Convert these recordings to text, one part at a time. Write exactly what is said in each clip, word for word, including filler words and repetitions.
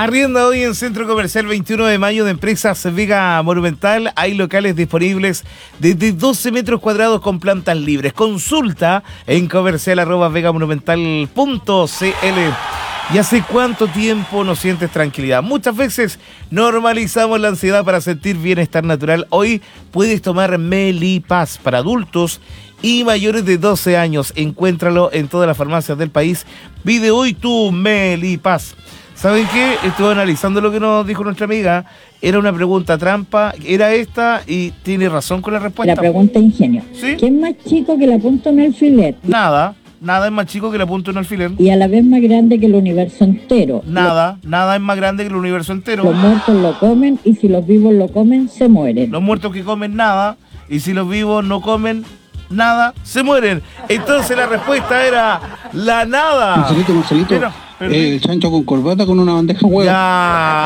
Arrienda hoy en Centro Comercial veintiuno de mayo de Empresas Vega Monumental. Hay locales disponibles desde doce metros cuadrados con plantas libres. Consulta en comercial arroba vegamonumental punto cl. ¿Y hace cuánto tiempo no sientes tranquilidad? Muchas veces normalizamos la ansiedad para sentir bienestar natural. Hoy puedes tomar Melipaz para adultos y mayores de doce años. Encuéntralo en todas las farmacias del país. Pide hoy tu Melipaz. ¿Saben qué? Estuve analizando lo que nos dijo nuestra amiga. Era una pregunta trampa, era esta y tiene razón con la respuesta. La pregunta ingenio. ¿Sí? ¿Qué es más chico que la punta en alfiler? Nada, nada es más chico que la punta en alfiler. Y a la vez más grande que el universo entero. Nada, lo... nada es más grande que el universo entero. Los muertos lo comen y si los vivos lo comen, se mueren. Los muertos que comen nada y si los vivos no comen nada, se mueren. Entonces la respuesta era la nada. Marcelito, Marcelito. Pero, Eh, el chancho con corbata con una bandeja huevo. Ya.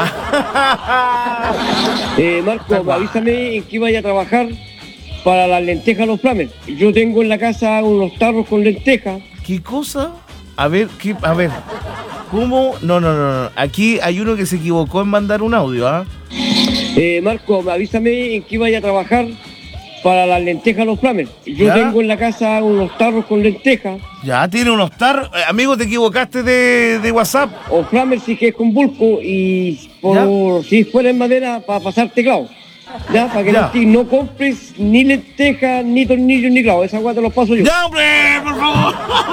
eh, Marco, avísame en qué vaya a trabajar para las lentejas los flames. Yo tengo en la casa unos tarros con lentejas. ¿Qué cosa? A ver, ¿qué? A ver. ¿Cómo? No, no, no, no. Aquí hay uno que se equivocó en mandar un audio, ¿ah? ¿eh? Eh, Marco, avísame en qué vaya a trabajar para las lentejas los flames. Yo ¿Ya? tengo en la casa unos tarros con lentejas. Ya, tiene unos tarros. Eh, amigo, te equivocaste de, de WhatsApp. O flames si que es con bulco y por si fuera en madera para pasar teclado. Ya, para que Ya. no, no compres ni lentejas, ni tornillos, ni clavos. Esa agua te los paso yo. ¡Ya, hombre! ¡Por favor!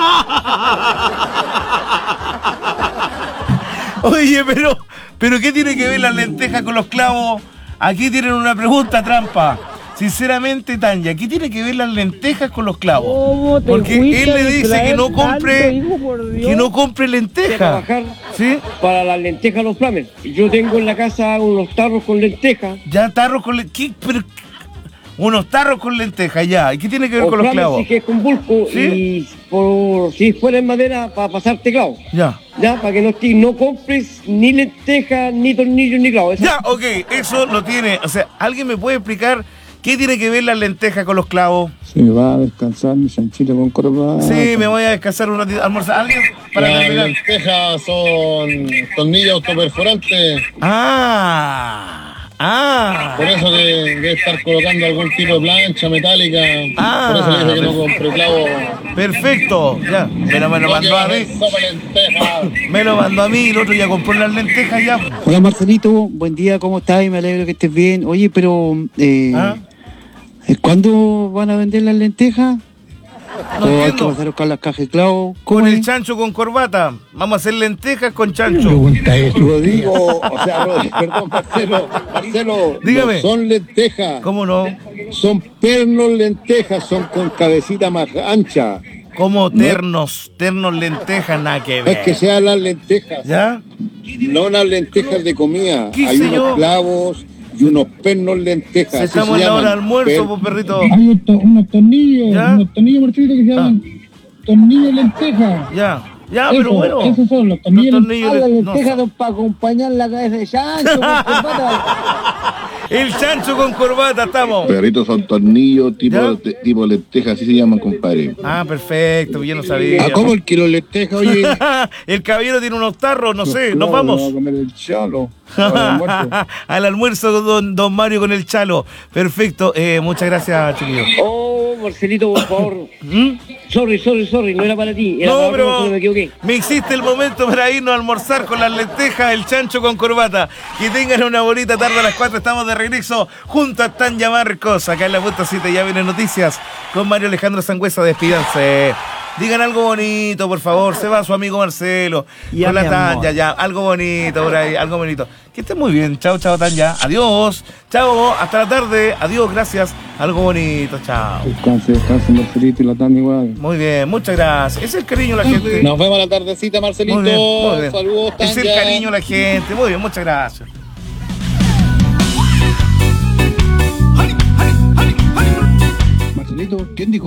Oye, pero, pero ¿qué tiene que ver las lentejas con los clavos? Aquí tienen una pregunta trampa. Sinceramente, Tanya, ¿qué tiene que ver las lentejas con los clavos? ¿Cómo te Porque fuiste él le a dice que distraer no compre, tanto, hijo, por Dios? que no compre Voy a lentejas. trabajar ¿Sí? para las lentejas los flames. Yo tengo en la casa unos tarros con lentejas. Ya tarros con lentejas. Unos tarros con lentejas, ya. ¿Y qué tiene que ver O con los flames clavos? si que es con bulco ¿Sí? y por si fuera en madera para pasar teclado. Ya. Ya, para que no, no compres ni lentejas, ni tornillos, ni clavos. Esa- Ya, ok, eso lo tiene. O sea, ¿alguien me puede explicar qué tiene que ver las lentejas con los clavos? Se me va a descansar mi chanchito con corbata. Sí, me voy a descansar un ratito, almorzar. ¿Alguien? Para Las terminar. lentejas son tornillos autoperforantes, Ah, ah. por eso que debe estar colocando algún tipo de plancha metálica. Ah. Por eso le dice que no compre clavo. Perfecto, ya. Me lo, me lo mandó a mí. Sopa lenteja. Me lo mandó a mí y el otro ya compró las lentejas ya. Hola Marcelito, buen día, ¿cómo estás? Me alegro que estés bien. Oye, pero eh, ¿Ah? ¿cuándo van a vender las lentejas? No ¿O hay que entiendo. pasar a buscar las cajas de clavos? Con el chancho con corbata. Vamos a hacer lentejas con chancho. Rodrigo, o sea, Rodrigo, perdón, Marcelo, Marcelo, Dígame. no son lentejas, ¿Cómo no? son pernos lentejas, son con cabecita más ancha. Como ternos, ternos lentejas, nada que No es que ver. sean las lentejas, ¿Ya? no las lentejas de comida. ¿Qué Hay sé unos yo? clavos y unos pernos lentejas. Si así estamos se en la hora de llaman. almuerzo, Per- pues perrito. Hay unos, to- unos tornillos, ¿Ya? unos tornillos, Marcelito, que se llaman tornillos lenteja. Ya, ya, Eso, pero bueno. esos son los tornillos Los tornillos Ah, la de- no lenteja sé. don, para acompañar la cabeza de chancho con corbata. El chancho con corbata, estamos. Perritos son tornillos tipo, ¿Ya? te- tipo lentejas, así se llaman, compadre. Ah, perfecto, yo no sabía. ¿A cómo el kilo de lentejas, oye? El caballero tiene unos tarros, no sé, nos Claro, vamos. va a comer el chalo. al almuerzo. Al almuerzo con don, don Mario con el chalo. Perfecto, eh, muchas gracias, chiquillos. Oh, Marcelito, por favor. ¿Mm? Sorry, sorry, sorry, no era para ti. Era No, para otro, pero me equivoqué. me hiciste el momento para irnos a almorzar con las lentejas, el chancho con corbata. Que tengan una bonita tarde a las cuatro. Estamos de regreso junto a Tanya Marcos. Acá en la punta siete ya vienen noticias con Mario Alejandro Sangüesa. Despídanse. Digan algo bonito, por favor. Se va su amigo Marcelo. Ya, con la mi Tanya, amor. ya. Algo bonito por ahí, algo bonito. Que esté muy bien. Chao, chao, Tanya. Adiós. Chao, hasta la tarde. Adiós, gracias. Algo bonito, chao. Descanse, descanse Marcelito y la Tania igual. Muy bien, muchas gracias. Ese es el cariño de la gente. Nos vemos a la tardecita, Marcelito. Muy bien, muy bien. Saludos, Es el Tanya. cariño de la gente. Muy bien, muchas gracias. Marcelito, ¿quién dijo?